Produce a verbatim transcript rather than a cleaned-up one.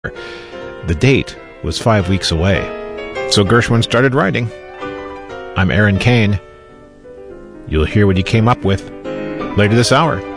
The date was five weeks away. So Gershwin started writing. I'm Aaron Kane. You'll hear what he came up with later this hour.